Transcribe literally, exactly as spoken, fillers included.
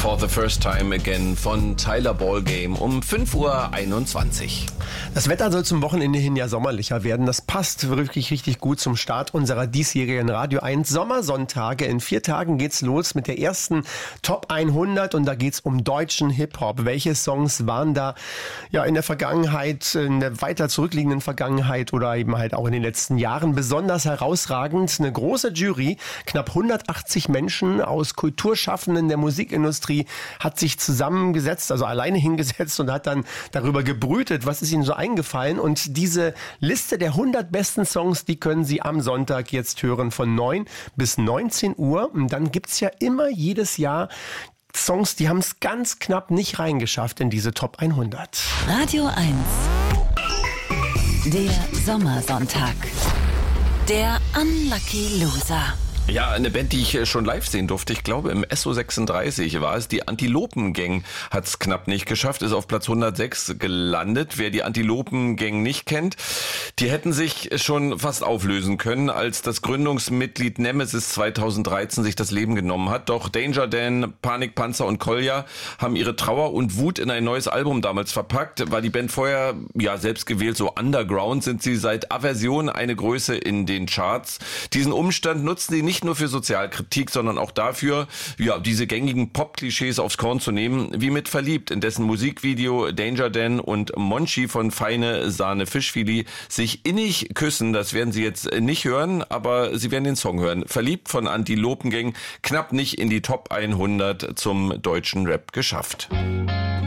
For the First Time Again von Tyler Ballgame um fünf Uhr einundzwanzig. Das Wetter soll zum Wochenende hin ja sommerlicher werden. Das passt wirklich richtig gut zum Start unserer diesjährigen Radio eins Sommersonntage. In vier Tagen geht's los mit der ersten Top hundert und da geht's um deutschen Hip-Hop. Welche Songs waren da ja in der Vergangenheit, in der weiter zurückliegenden Vergangenheit oder eben halt auch in den letzten Jahren besonders herausragend? Eine große Jury, knapp hundertachtzig Menschen aus Kulturschaffenden der Musikindustrie hat sich zusammengesetzt, also alleine hingesetzt und hat dann darüber gebrütet, was ist ihnen so eingefallen. Und diese Liste der hundert besten Songs, die können Sie am Sonntag jetzt hören von neun bis neunzehn Uhr. Und dann gibt's ja immer jedes Jahr Songs, die haben es ganz knapp nicht reingeschafft in diese Top hundert. Radio eins. Der Sommersonntag. Der Unlucky Loser. Ja, eine Band, die ich schon live sehen durfte. Ich glaube, im S O sechsunddreißig war es. Die Antilopen-Gang hat es knapp nicht geschafft, ist auf Platz hundertsechs gelandet. Wer die Antilopen-Gang nicht kennt, die hätten sich schon fast auflösen können, als das Gründungsmitglied Nemesis zweitausenddreizehn sich das Leben genommen hat. Doch Danger Dan, Panikpanzer und Kolja haben ihre Trauer und Wut in ein neues Album damals verpackt. War die Band vorher ja selbst gewählt so underground, sind sie seit Aversion eine Größe in den Charts. Diesen Umstand nutzen die nicht Nicht nur für Sozialkritik, sondern auch dafür, ja, diese gängigen Pop-Klischees aufs Korn zu nehmen, wie mit Verliebt, in dessen Musikvideo Danger Dan und Monchi von Feine Sahne Fischfilet sich innig küssen. Das werden Sie jetzt nicht hören, aber Sie werden den Song hören. Verliebt von Antilopen Gang, knapp nicht in die Top hundert zum deutschen Rap geschafft.